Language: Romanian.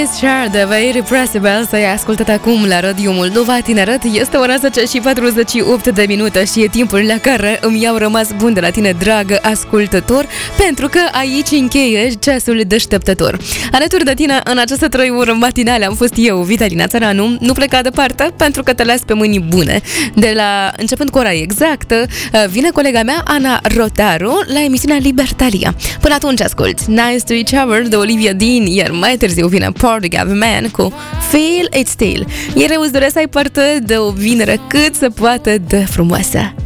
The Irrepressible, să-i ascultat acum la Radio Moldova Tineret. Este ora 10 și 48 de minute și e timpul la care îmi iau rămas bun de la tine, dragă ascultător, pentru că aici încheie ceasul deșteptător. Alături de tine în aceste 3 ore matinale am fost eu, Vitalina Țăranu. Nu pleca departe, pentru că te las pe mâini bune. Începând cu ora exactă, vine colega mea, Ana Rotaru, la emisiunea Libertalia. Până atunci asculti Nice to Each Other de Olivia Dean, iar mai târziu vine Party Man cu Feel It Still. Iar eu îți doresc să ai parte de o vinere cât se poate de frumoasă.